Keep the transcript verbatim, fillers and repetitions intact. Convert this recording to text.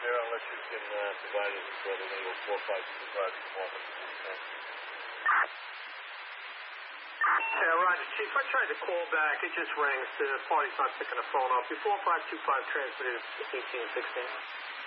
there unless you can uh, provide us with whether they go four five two five at the moment. Yeah, Roger, Chief. I tried to call back. It just rings. The party's not picking the phone up. Your four five two five transmitted eighteen sixteen.